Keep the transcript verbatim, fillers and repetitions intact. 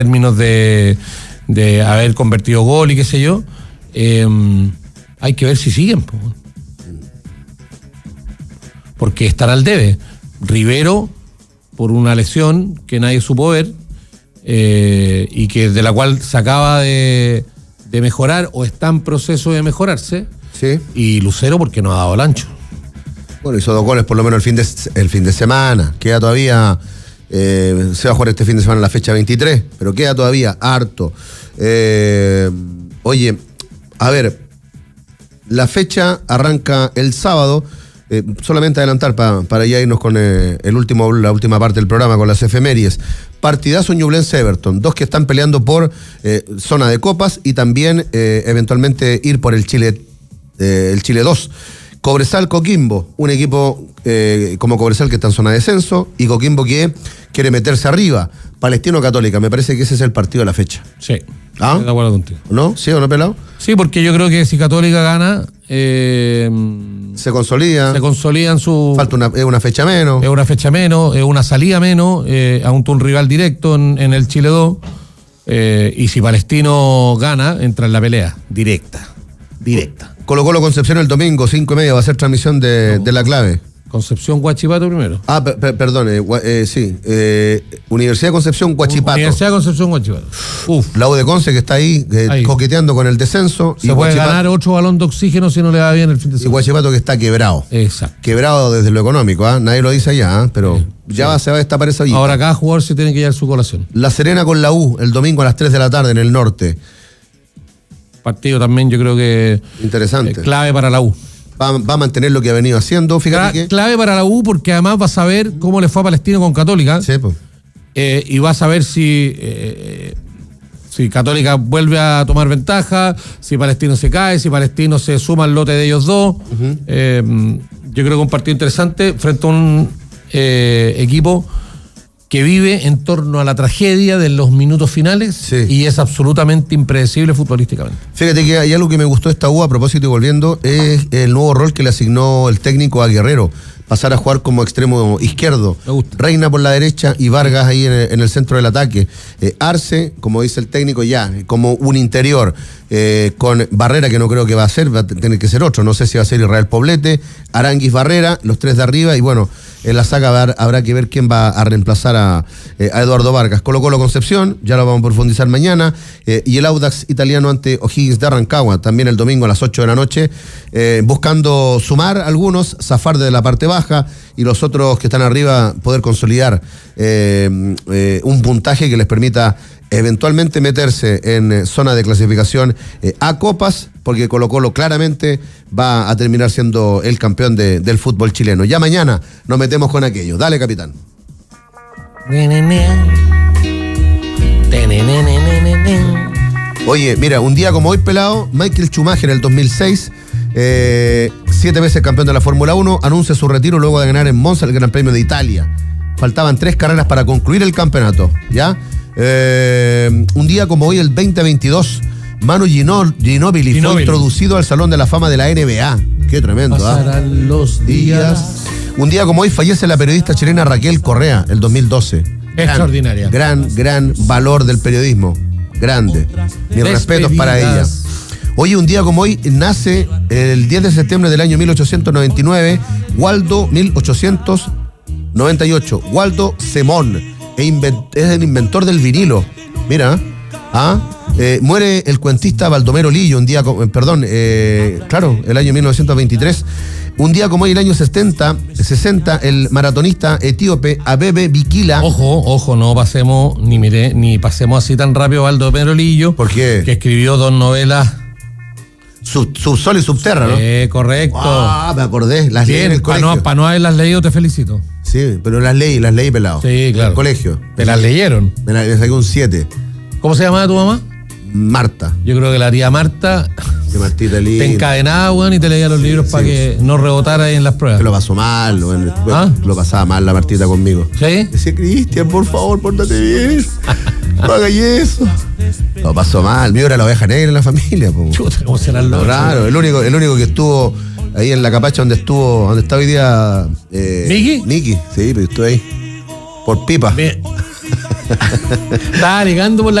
términos de, de haber convertido gol y qué sé yo, eh, hay que ver si siguen, po. Porque están al debe. Rivero, por una lesión que nadie supo ver, eh, y que de la cual se acaba de, de mejorar o está en proceso de mejorarse, sí. Y Lucero porque no ha dado el ancho. Bueno, hizo dos goles por lo menos el fin de, el fin de semana. Queda todavía, eh, se va a jugar este fin de semana la fecha veintitrés, pero queda todavía harto. Eh, oye, a ver, la fecha arranca el sábado. Eh, solamente adelantar pa, para ya irnos con eh, el último, la última parte del programa, con las efemérides. Partidazo Ñublense Everton, dos que están peleando por eh, zona de copas y también eh, eventualmente ir por el Chile, eh, el Chile dos. Cobresal Coquimbo, un equipo eh, como Cobresal que está en zona de descenso y Coquimbo que quiere meterse arriba. Palestino Católica, me parece que ese es el partido de la fecha. Sí, ¿Ah? estoy de acuerdo contigo. ¿No? ¿Sí o no, pelado? Sí, porque yo creo que si Católica gana, eh, se consolida. Se consolidan su. Falta una, es una fecha menos. Es una fecha menos, es una salida menos, eh, a un, un rival directo en, en el Chile dos. Eh, y si Palestino gana, entra en la pelea. Directa. Directa. Colo Colo Concepción el domingo, cinco y media, va a ser transmisión de, no. de la clave. Concepción Huachipato primero. Ah, per, per, perdón, eh, eh, sí. Eh, Universidad de Concepción Huachipato. Universidad de Concepción Huachipato. Uf. La U de Conce que está ahí, eh, ahí. coqueteando con el descenso. Se y puede Huachipato, ganar otro balón de oxígeno si no le va bien el fin de semana. Y Huachipato que está quebrado. Exacto. Quebrado desde lo económico, ¿eh? Nadie lo dice allá, ¿eh? Pero sí, ya sí. Va, se va a destapar esa vida. Ahora cada jugador se tiene que llevar su colación. La Serena con la U, el domingo a las tres de la tarde en el norte. Partido también yo creo que interesante. Eh, clave para la U. Va, va a mantener lo que ha venido haciendo, fíjate Cla- que... Clave para la U porque además va a saber cómo le fue a Palestino con Católica. Sí, pues. Eh, y va a saber si, eh, si Católica vuelve a tomar ventaja, si Palestino se cae, si Palestino se suma al lote de ellos dos. Uh-huh. Eh, yo creo que un partido interesante frente a un eh, equipo que vive en torno a la tragedia de los minutos finales, sí. Y es absolutamente impredecible futbolísticamente. Fíjate que hay algo que me gustó de esta U, a propósito y volviendo, es el nuevo rol que le asignó el técnico a Guerrero, pasar a jugar como extremo izquierdo. Reina por la derecha y Vargas ahí en el, en el centro del ataque. Eh, Arce, como dice el técnico, ya, como un interior, eh, con Barrera, que no creo que va a ser, va a tener que ser otro, no sé si va a ser Israel Poblete, Aranguis Barrera, los tres de arriba, y bueno, en la saga habrá, habrá que ver quién va a reemplazar a, eh, a Eduardo Vargas. Colo Colo Concepción, ya lo vamos a profundizar mañana, eh, y el Audax italiano ante O'Higgins de Rancagua, también el domingo a las ocho de la noche, eh, buscando sumar algunos, zafar de la parte baja, y los otros que están arriba poder consolidar eh, eh, un puntaje que les permita eventualmente meterse en eh, zona de clasificación eh, a copas, porque Colo Colo claramente va a terminar siendo el campeón de, del fútbol chileno. Ya mañana nos metemos con aquello. Dale, capitán. Oye, mira, un día como hoy, pelado, Michael Schumacher en el dos mil seis, eh, siete veces campeón de la Fórmula uno, anuncia su retiro luego de ganar en Monza el Gran Premio de Italia. Faltaban tres carreras para concluir el campeonato, ¿ya? Eh, un día como hoy, el veinte veintidós, Manu Ginó, Ginóbili, Ginóbili fue introducido al Salón de la Fama de la N B A. Qué tremendo, ¿ah? Pasarán ¿eh? los días. Un día como hoy fallece la periodista chilena Raquel Correa, el dos mil doce. Extraordinaria. Gran, gran, gran valor del periodismo. Grande. Mis respetos para ella. Hoy, un día como hoy, nace el diez de septiembre del año mil ochocientos noventa y nueve, Waldo, mil ochocientos noventa y ocho, Waldo Semón, es el inventor del vinilo. Mira, ¿ah? Eh, muere el cuentista Baldomero Lillo, un día, perdón, eh, claro, el año mil novecientos veintitrés. Un día como hoy, el año sesenta, sesenta, el maratonista etíope Abebe Bikila. Ojo, ojo, no pasemos, ni mire, ni pasemos así tan rápido a Baldomero Lillo. ¿Por qué? Que escribió dos novelas. Sub, subsol y subterra, ¿no? Eh, correcto. Ah, me acordé. Las leí en el para colegio. no, para no haberlas leído, te felicito. Sí, pero las leí, las leí pelado. Sí, claro. En el colegio. ¿Te las leyeron? Me la, me saqué un siete. ¿Cómo se llamaba tu mamá? Marta. Yo creo que la tía Marta de Martita linda. Te encadenaba, weón, y te leía los sí, libros sí, para que no rebotara ahí en las pruebas. Que lo pasó mal, bueno, ¿Ah? Lo pasaba mal la Martita conmigo. ¿Sí? Decía, Cristian, por favor, pórtate bien. No hagas eso. Lo pasó mal. Mío era la oveja negra en la familia. Po. Chuta, ¿cómo será lo raro? El único, el único que estuvo ahí en la capacha donde estuvo, donde está hoy día. Eh, ¿Miki? Miki, sí, pero estuve ahí. Por pipa. Bien. Estaba alegando por la